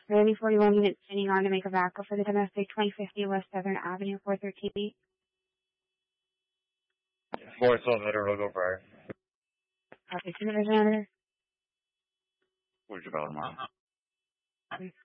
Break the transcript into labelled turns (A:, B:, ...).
A: Ready 41 units sitting on to make a backup for the domestic 2050 West Southern Avenue 413.
B: 4-cylinder, we'll go prior.
A: Copy, Supervisor.
C: Where's your bell tomorrow?